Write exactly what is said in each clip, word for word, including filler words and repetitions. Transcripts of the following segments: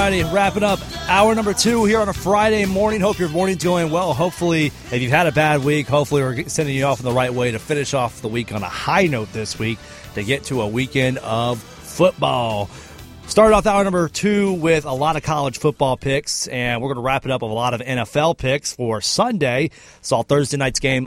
righty, wrapping up hour number two here on a Friday morning. Hope your morning's going well. Hopefully, if you've had a bad week, hopefully we're sending you off in the right way to finish off the week on a high note this week to get to a weekend of football. Started off hour number two with a lot of college football picks, and we're going to wrap it up with a lot of N F L picks for Sunday. Saw Thursday night's game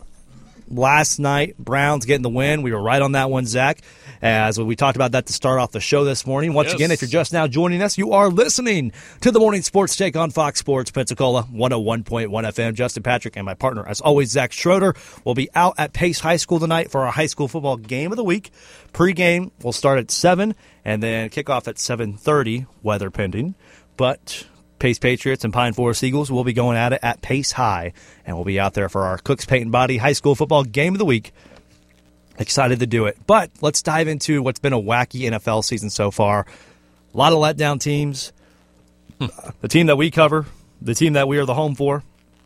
last night. Browns getting the win. We were right on that one, Zach, as we talked about that to start off the show this morning. Once yes. again, if you're just now joining us, you are listening to the Morning Sports Take on Fox Sports Pensacola, one oh one point one F M. Justin Patrick and my partner, as always, Zach Schroeder, will be out at Pace High School tonight for our high school football game of the week. Pre-game will start at seven, and then kickoff at seven thirty, weather pending. But Pace Patriots and Pine Forest Eagles will be going at it at Pace High, and we'll be out there for our Cooks Paint and Body high school football game of the week. Excited to do it. But let's dive into what's been a wacky N F L season so far. A lot of letdown teams. Hmm. The team that we cover, the team that we are the home for,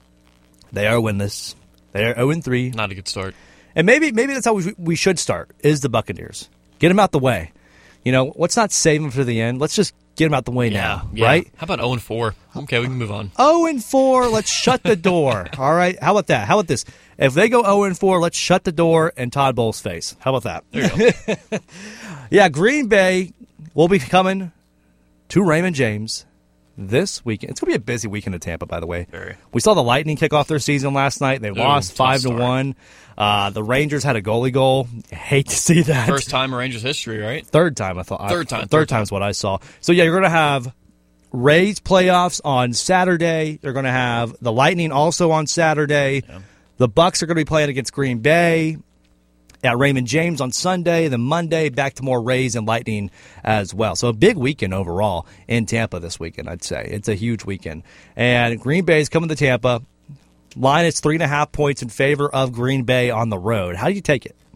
they are winless. They are oh and three. Not a good start. And maybe maybe that's how we, we should start, is the Buccaneers. Get them out the way. You know, let's not save them for the end. Let's just get them out the way yeah, now, yeah. right? How about oh and four? Okay, we can move on. oh and four, let's shut the door. All right? How about that? How about this? If they go oh and four, let's shut the door in Todd Bowles' face. How about that? There you go. Yeah, Green Bay will be coming to Raymond James this weekend. It's going to be a busy weekend in Tampa, by the way. Very. We saw the Lightning kick off their season last night. They Ooh, lost five to one. Uh, the Rangers had a goalie goal. Hate to see that. First time in Rangers history, right? Third time, I thought. Third time. I, third time is what I saw. So, yeah, you're going to have Rays playoffs on Saturday. You're going to have the Lightning also on Saturday. Yeah. The Bucks are going to be playing against Green Bay at Raymond James on Sunday. Then Monday, back to more Rays and Lightning as well. So a big weekend overall in Tampa this weekend, I'd say. It's a huge weekend. And Green Bay is coming to Tampa. Line is three and a half points in favor of Green Bay on the road. How do you take it?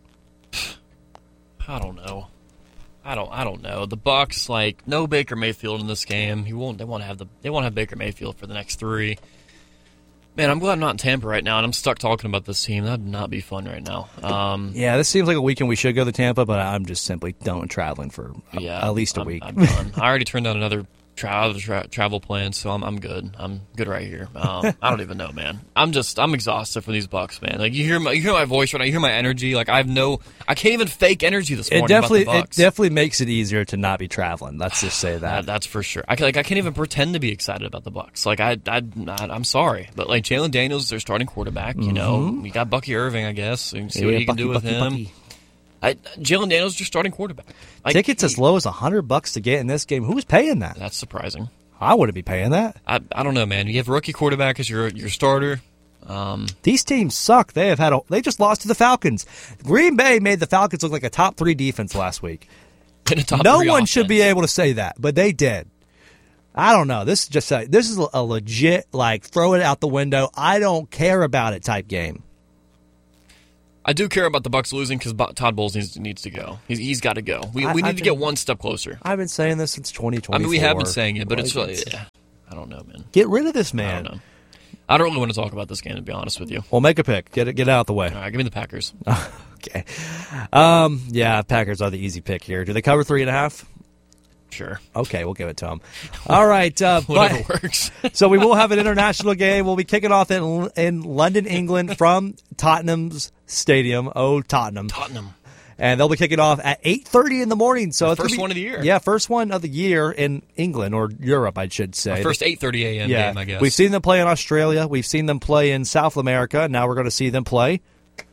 I don't know. I don't. I don't know. The Bucks, like, no Baker Mayfield in this game. He won't. They won't have the. They won't have Baker Mayfield for the next three. Man, I'm glad I'm not in Tampa right now, and I'm stuck talking about this team. That would not be fun right now. Um, yeah, this seems like a weekend we should go to Tampa, but I'm just simply done traveling for a, yeah, at least a I'm, week. I'm done. I already turned down another tra- tra- travel plan, so I'm I'm good. I'm good right here. Um, I don't even know, man. I'm just I'm exhausted from these Bucks, man. Like you hear my you hear my voice right now. You hear my energy. Like I have no. I can't even fake energy this morning. It definitely about the Bucks. it definitely makes it easier to not be traveling. Let's just say that. that that's for sure. I can, like I can't even pretend to be excited about the Bucks. Like I I I'm sorry, but like Jalen Daniels, their starting quarterback. You mm-hmm. know, we got Bucky Irving, I guess. And see yeah, what you Bucky, can do with Bucky, him. Bucky. I, Jalen Daniels, your starting quarterback. Like, Tickets he, as low as a hundred bucks to get in this game. Who's paying that? That's surprising. I wouldn't be paying that. I I don't know, man. You have a rookie quarterback as your your starter. Um, These teams suck. They have had a, they just lost to the Falcons. Green Bay made the Falcons look like a top three defense last week. No one offense. should be able to say that, but they did. I don't know. This is just a, this is a legit like throw it out the window. I don't care about it type game. I do care about the Bucks losing because Todd Bowles needs, needs to go. He's, he's got to go. We I, we need I've to been, get one step closer. I've been saying this since twenty twenty-four. I mean, we have been saying it, but like, it's, it's I don't know, man. Get rid of this man. I don't know. I don't really want to talk about this game, to be honest with you. Well, make a pick. Get it. Get it out the way. All right, give me the Packers. Okay. Um, yeah, Packers are the easy pick here. Do they cover three and a half? Sure. Okay, we'll give it to them. All right. Uh, Whatever but, works. So we will have an international game. We'll be kicking off in in London, England from Tottenham's stadium. Oh, Tottenham. Tottenham. And they'll be kicking off at eight thirty in the morning. So the it's first be, one of the year. Yeah, first one of the year in England or Europe, I should say. Our first eight thirty a.m. yeah. game, I guess. We've seen them play in Australia. We've seen them play in South America. Now we're going to see them play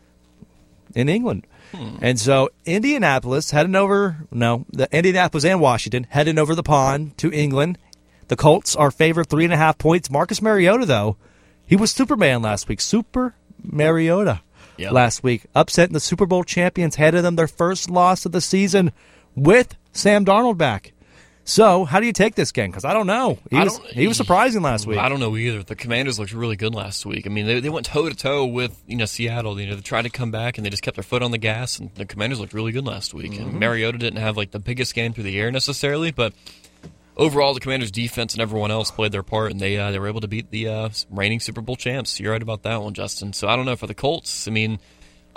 in England. Hmm. And so Indianapolis heading over, no, the Indianapolis and Washington heading over the pond to England. The Colts are favored three and a half points. Marcus Mariota, though, he was Superman last week. Super Mariota yep. last week. Upsetting the Super Bowl champions, handed them their first loss of the season with Sam Darnold back. So, how do you take this game? Because I don't know. He, I was, don't, he was surprising last week. I don't know either. The Commanders looked really good last week. I mean, they they went toe-to-toe with, you know, Seattle. You know, they tried to come back, and they just kept their foot on the gas, and the Commanders looked really good last week. Mm-hmm. And Mariota didn't have, like, the biggest game through the air necessarily, but overall, the Commanders' defense and everyone else played their part, and they uh, they were able to beat the uh, reigning Super Bowl champs. You're right about that one, Justin. So, I don't know. For the Colts, I mean,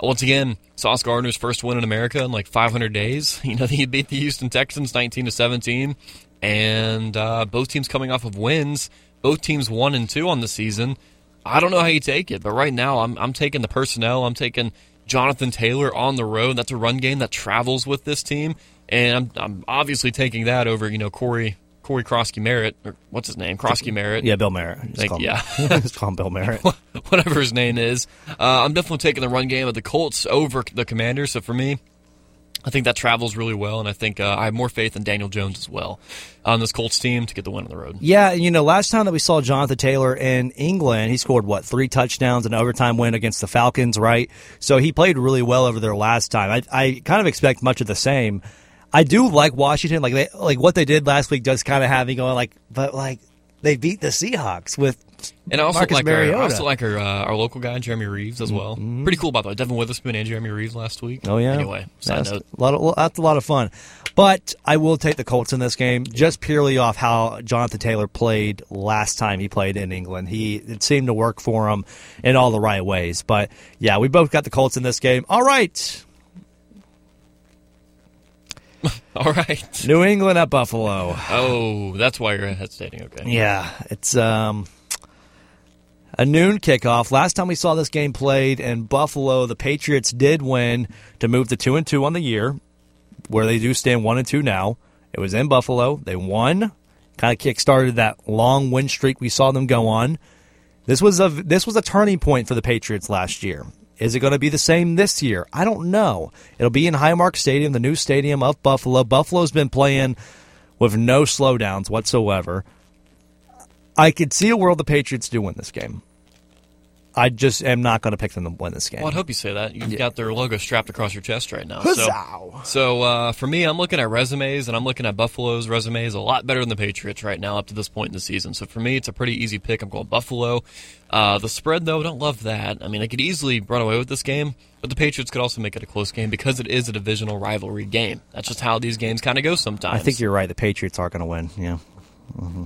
Once again, Sauce Gardner's first win in America in like five hundred days. You know, he beat the Houston Texans nineteen to seventeen, and uh, both teams coming off of wins. Both teams one and two on the season. I don't know how you take it, but right now I'm I'm taking the personnel. I'm taking Jonathan Taylor on the road. That's a run game that travels with this team, and I'm I'm obviously taking that over you know Corey Corey Krosky Merritt or what's his name Krosky Merritt. Yeah, Bill Merritt. Like, yeah, just call him Bill Merritt. Whatever his name is. Uh, I'm definitely taking the run game of the Colts over the Commanders. So for me, I think that travels really well, and I think uh, I have more faith in Daniel Jones as well on this Colts team to get the win on the road. Yeah, you know, last time that we saw Jonathan Taylor in England, he scored, what, three touchdowns, an overtime win against the Falcons, right? So he played really well over there last time. I, I kind of expect much of the same. I do like Washington. Like they, like what they did last week does kind of have me going, like, but, like, they beat the Seahawks with And I also Marcus like our, Mariota. I also like our, uh, our local guy, Jeremy Reeves, as well. Mm-hmm. Pretty cool, by the way. Devin Witherspoon and Jeremy Reeves last week. Oh, yeah? Anyway, side that's note. A lot of, that's a lot of fun. But I will take the Colts in this game just purely off how Jonathan Taylor played last time he played in England. He It seemed to work for him in all the right ways. But, yeah, we both got the Colts in this game. All right. All right. New England at Buffalo. Oh, that's why you're hesitating. Okay. Yeah, it's um, a noon kickoff. Last time we saw this game played in Buffalo, the Patriots did win to move to two and two on the year, where they do stand one and two now. It was in Buffalo. They won. Kind of kick-started that long win streak we saw them go on. This was a this was a turning point for the Patriots last year. Is it going to be the same this year? I don't know. It'll be in Highmark Stadium, the new stadium of Buffalo. Buffalo's been playing with no slowdowns whatsoever. I could see a world the Patriots do win this game. I just am not going to pick them to win this game. Well, I'd hope you say that. You've Yeah. got their logo strapped across your chest right now. Huzzah! So, so uh, for me, I'm looking at resumes, and I'm looking at Buffalo's resumes a lot better than the Patriots right now up to this point in the season. So for me, it's a pretty easy pick. I'm going Buffalo. Uh, the spread, though, don't love that. I mean, I could easily run away with this game, but the Patriots could also make it a close game because it is a divisional rivalry game. That's just how these games kind of go sometimes. I think you're right. The Patriots are going to win. Yeah. Mm-hmm.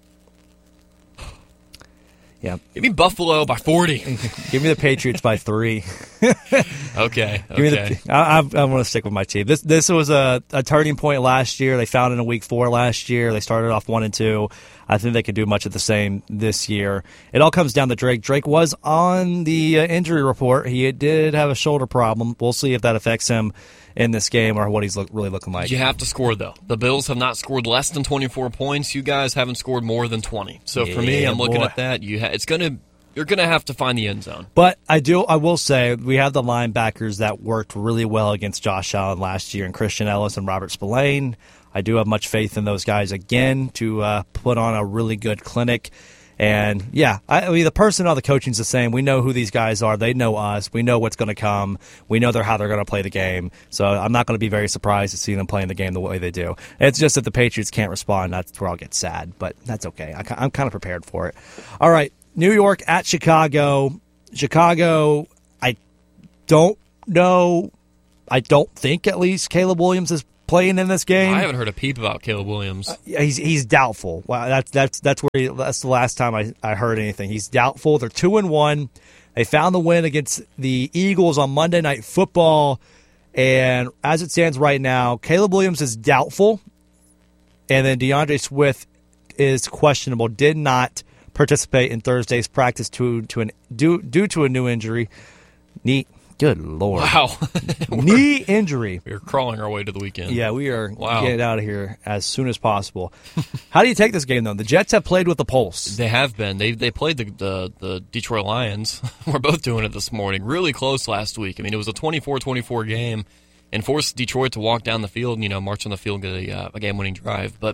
Yeah. Give me Buffalo by forty. Give me the Patriots by three. okay. Okay. Give me the, I, I, I want to stick with my team. This this was a, a turning point last year. They found it in week four last year. They started off one and two. I think they could do much of the same this year. It all comes down to Drake. Drake was on the uh, injury report. He did have a shoulder problem. We'll see if that affects him in this game or what he's look, really looking like. You have to score, though. The Bills have not scored less than twenty-four points. You guys haven't scored more than twenty. So for me, Yeah, I'm looking boy. at that. You ha- it's gonna you're gonna have to find the end zone. But I do. I will say we have the linebackers that worked really well against Josh Allen last year, and Christian Ellis and Robert Spillane. I do have much faith in those guys again to uh, put on a really good clinic. And yeah, I, I mean the personnel, the coaching's the same. We know who these guys are. They know us. We know what's going to come. We know they're how they're going to play the game. So I'm not going to be very surprised to see them playing the game the way they do. It's just that the Patriots can't respond. That's where I'll get sad, but that's okay. I, I'm kind of prepared for it. All right, New York at Chicago. Chicago, I don't know. I don't think at least Caleb Williams is playing in this game. I haven't heard a peep about Caleb Williams. Uh, he's he's doubtful. Wow, that's that's that's where he, that's the last time I, I heard anything. He's doubtful. They're two and one. They found the win against the Eagles on Monday Night Football, and as it stands right now, Caleb Williams is doubtful, and then DeAndre Swift is questionable. Did not participate in Thursday's practice to to an due due to a new injury. Knee. Good Lord. Wow. Knee injury. We're crawling our way to the weekend. Yeah, we are Wow. getting out of here as soon as possible. How do you take this game, though? The Jets have played with the pulse. They have been. They they played the the, the Detroit Lions. We're both doing it this morning. Really close last week. I mean, it was a twenty-four twenty-four game and forced Detroit to walk down the field and, you know, march on the field, get a, uh, a game-winning drive. But,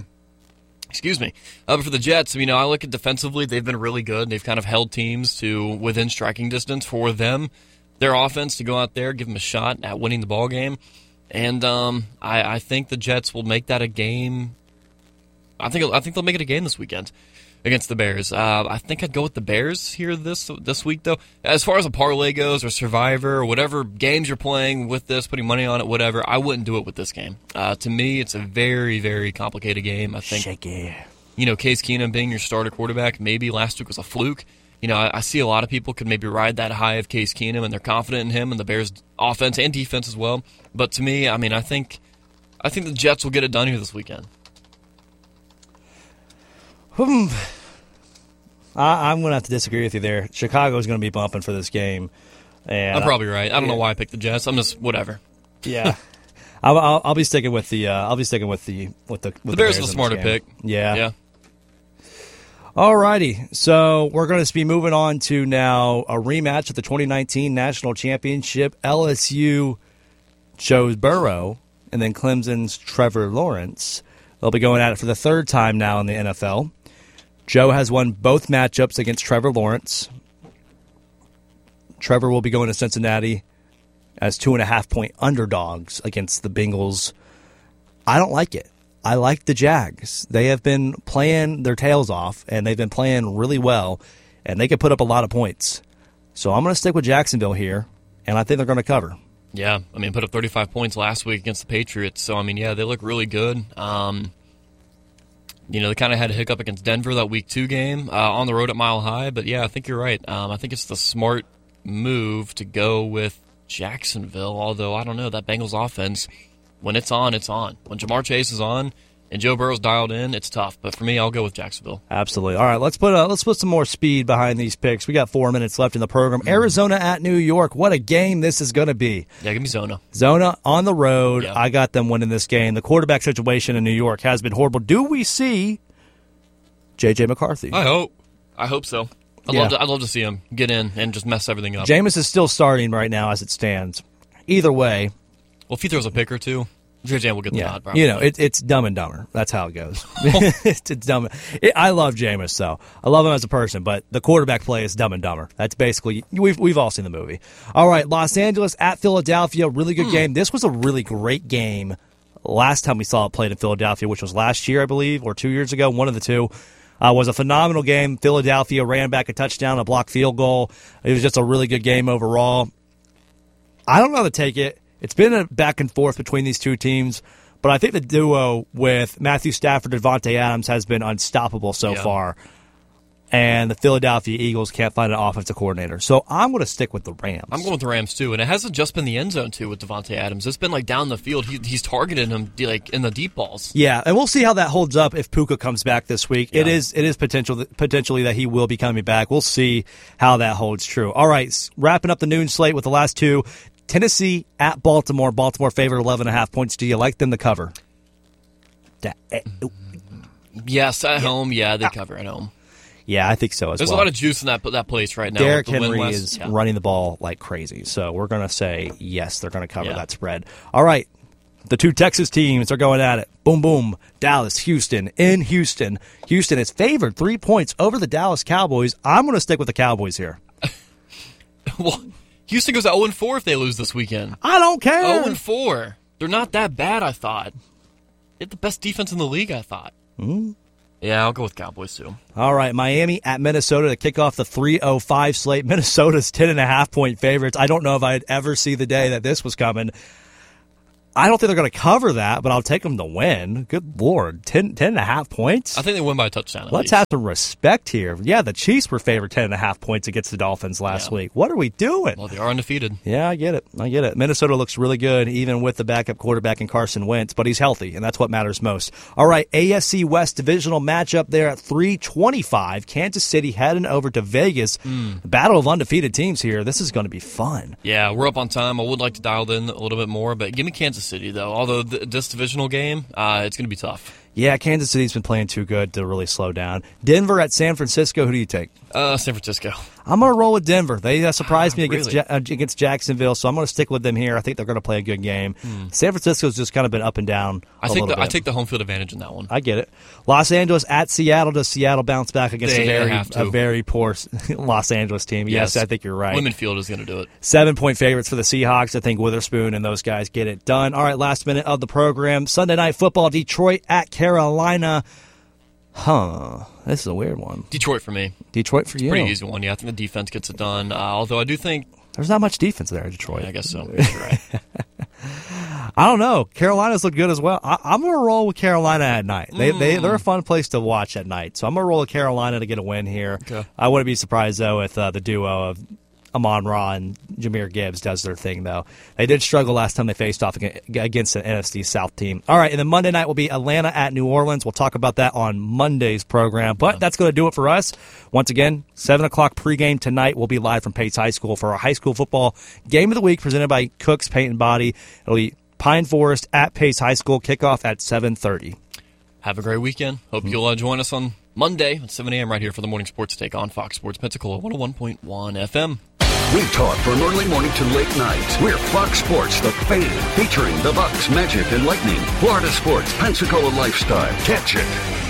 excuse me. Uh, but for the Jets, you know, I look at defensively, they've been really good. They've kind of held teams to within striking distance for them. Their offense to go out there, give them a shot at winning the ball game. And um, I, I think the Jets will make that a game. I think I think they'll make it a game this weekend against the Bears. Uh, I think I'd go with the Bears here this this week, though. As far as a parlay goes or Survivor or whatever games you're playing with this, putting money on it, whatever, I wouldn't do it with this game. Uh, to me, it's a very, very complicated game. I think, Shaky. you know, Case Keenum being your starter quarterback, maybe last week was a fluke. you know, I, I see a lot of people could maybe ride that high of Case Keenum, and they're confident in him and the Bears' offense and defense as well. But to me, I mean, I think I think the Jets will get it done here this weekend. Hmm. I, I'm going to have to disagree with you there. Chicago's going to be bumping for this game. And I'm probably right. I don't yeah. know why I picked the Jets. I'm just whatever. Yeah. I'll, I'll, I'll be sticking with the. Uh, I'll be sticking with the with the. With the, the Bears Bears is the smarter pick. Yeah. Yeah. Alrighty, so we're going to be moving on to now a rematch of the twenty nineteen National Championship. L S U chose Burrow, and then Clemson's Trevor Lawrence. They'll be going at it for the third time now in the N F L. Joe has won both matchups against Trevor Lawrence. Trevor will be going to Cincinnati as two and a half point underdogs against the Bengals. I don't like it. I like the Jags. They have been playing their tails off, and they've been playing really well, and they could put up a lot of points. So I'm going to stick with Jacksonville here, and I think they're going to cover. Yeah, I mean, put up thirty-five points last week against the Patriots. So, I mean, yeah, they look really good. Um, you know, they kind of had a hiccup against Denver that week two game uh, on the road at Mile High. But, yeah, I think you're right. Um, I think it's the smart move to go with Jacksonville, although I don't know, that Bengals offense, when it's on, it's on. When Jamar Chase is on and Joe Burrow's dialed in, it's tough. But for me, I'll go with Jacksonville. Absolutely. All right, let's put uh, let's put some more speed behind these picks. We got four minutes left in the program. Mm-hmm. Arizona at New York. What a game this is going to be. Yeah, give me Zona. Zona on the road. Yeah. I got them winning this game. The quarterback situation in New York has been horrible. Do we see J J McCarthy? I hope. I hope so. I'd, Yeah. love to, I'd love to see him get in and just mess everything up. Jameis is still starting right now as it stands. Either way, Well, if he throws a pick or two, J J will get the yeah, nod, probably. you know, it, it's Dumb and Dumber. That's how it goes. it's, it's dumb. It, I love Jameis, though. I love him as a person, but the quarterback play is Dumb and Dumber. That's basically we've we've all seen the movie. All right, Los Angeles at Philadelphia, really good Hmm. game. This was a really great game. Last time we saw it played in Philadelphia, which was last year, I believe, or two years ago, one of the two. Uh, was a phenomenal game. Philadelphia ran back a touchdown, a blocked field goal. It was just a really good game overall. I don't know how to take it. It's been a back and forth between these two teams, but I think the duo with Matthew Stafford and Devontae Adams has been unstoppable so Yeah. far. And the Philadelphia Eagles can't find an offensive coordinator. So I'm going to stick with the Rams. I'm going with the Rams, too. And it hasn't just been the end zone, too, with Devontae Adams. It's been, like, down the field. He, he's targeted him, like, in the deep balls. Yeah, and we'll see how that holds up if Puka comes back this week. Yeah. It is it is potential potentially that he will be coming back. We'll see how that holds true. All right, wrapping up the noon slate with the last two. Tennessee at Baltimore. Baltimore favored eleven and a half points. Do you like them to cover? Yes, at home, yeah, they cover at home. Yeah, I think so as There's well. a lot of juice in that that place right now. Derrick with the Henry win is list. Yeah. running the ball like crazy. So we're going to say, yes, they're going to cover Yeah. that spread. All right. The two Texas teams are going at it. Boom, boom. Dallas, Houston. In Houston. Houston is favored three points over the Dallas Cowboys. I'm going to stick with the Cowboys here. Well, Houston goes oh and four if they lose this weekend. I don't care. oh and four. They're not that bad, I thought. They have the best defense in the league, I thought. Mm. Yeah, I'll go with Cowboys, too. All right, Miami at Minnesota to kick off the three oh five slate. Minnesota's ten and a half point favorites. I don't know if I'd ever see the day that this was coming. I don't think they're going to cover that, but I'll take them to win. Good Lord. ten, ten and a half points? I think they win by a touchdown. At Let's least. have some respect here. Yeah, the Chiefs were favored ten and a half points against the Dolphins last Yeah. week. What are we doing? Well, they are undefeated. Yeah, I get it. I get it. Minnesota looks really good, even with the backup quarterback in Carson Wentz, but he's healthy, and that's what matters most. All right, A F C West divisional matchup there at three twenty-five. Kansas City heading over to Vegas. Mm. Battle of undefeated teams here. This is going to be fun. Yeah, we're up on time. I would like to dial in a little bit more, but give me Kansas City, though. Although th- this divisional game, uh, it's going to be tough. Yeah, Kansas City's been playing too good to really slow down. Denver at San Francisco. Who do you take? Uh, San Francisco. I'm going to roll with Denver. They uh, surprised me Ah, against really? ja- uh, against Jacksonville, so I'm going to stick with them here. I think they're going to play a good game. Hmm. San Francisco's just kind of been up and down I a think little the, bit. I take the home field advantage in that one. I get it. Los Angeles at Seattle. Does Seattle bounce back against They a very have to. a very poor Los Angeles team? Yes, I think you're right. Lemon Field is going to do it. Seven point favorites for the Seahawks. I think Witherspoon and those guys get it done. All right, last minute of the program. Sunday Night Football. Detroit at Carolina. Huh. This is a weird one. Detroit for me. Detroit for you. Pretty easy one. Yeah, I think the defense gets it done. Uh, although I do think There's not much defense there in Detroit. I guess so. You're right. I don't know. Carolina's look good as well. I, I'm going to roll with Carolina at night. They, mm. they, they're a fun place to watch at night. So I'm going to roll with Carolina to get a win here. Okay. I wouldn't be surprised, though, if uh, the duo of Amon-Ra and Jahmyr Gibbs does their thing, though. They did struggle last time they faced off against an N F C South team. All right, and then Monday night will be Atlanta at New Orleans. We'll talk about that on Monday's program. But yeah. that's going to do it for us. Once again, seven o'clock pregame tonight. We'll be live from Pace High School for our high school football game of the week presented by Cook's Paint and Body. It'll be Pine Forest at Pace High School. Kickoff at seven thirty. Have a great weekend. Hope mm-hmm. you'll uh, join us on Monday at seven a.m. right here for the Morning Sports Take on Fox Sports Pensacola one oh one point one F M. We talk from early morning to late night. We're Fox Sports, the fan, featuring the Bucks, Magic, and Lightning. Florida sports, Pensacola lifestyle. Catch it.